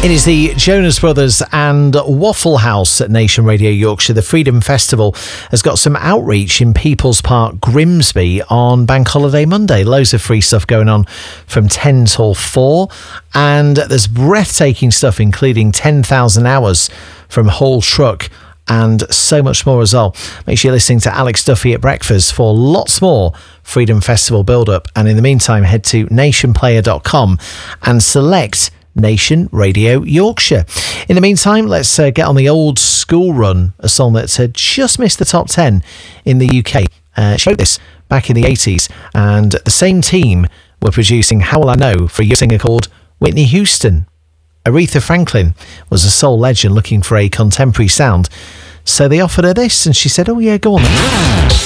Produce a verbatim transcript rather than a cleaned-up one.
It is the Jonas Brothers and Waffle House at Nation Radio Yorkshire. The Freedom Festival has got some outreach in People's Park, Grimsby on Bank Holiday Monday. Loads of free stuff going on from ten till four. And there's breathtaking stuff, including ten thousand hours from Hall Truck and so much more as well. Make sure you're listening to Alex Duffy at breakfast for lots more Freedom Festival build-up. And in the meantime, head to nation player dot com and select Nation Radio Yorkshire. In the meantime, let's uh, get on the old school run, a song that's uh, just missed the top ten in the U K. Uh, she wrote this back in the eighties, and the same team were producing How Will I Know for a singer called Whitney Houston. Aretha Franklin was a soul legend looking for a contemporary sound, so they offered her this, and she said, oh yeah, go on then.